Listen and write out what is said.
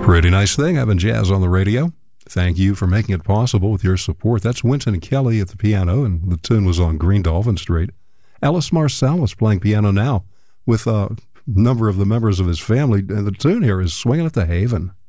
Pretty nice thing having jazz on the radio. Thank you for making it possible with your support. That's Wynton Kelly at the piano, and the tune was on Green Dolphin Street. Ellis Marsalis playing piano now with a number of the members of his family, and the tune here is Swinging at the Haven.